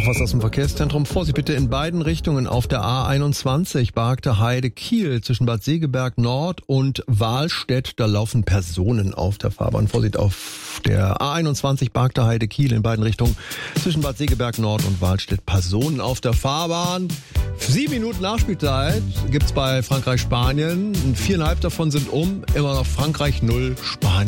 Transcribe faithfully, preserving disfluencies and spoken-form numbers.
was aus dem Verkehrszentrum. Vorsicht bitte in beiden Richtungen auf der A einundzwanzig, Bargte Heide Kiel zwischen Bad Segeberg Nord und Wahlstedt. Da laufen Personen auf der Fahrbahn. Vorsicht auf der A einundzwanzig, Bargte Heide Kiel in beiden Richtungen zwischen Bad Segeberg Nord und Wahlstedt. Personen auf der Fahrbahn. Sieben Minuten Nachspielzeit gibt's bei Frankreich-Spanien. Viereinhalb davon sind um. Immer noch Frankreich null, Spanien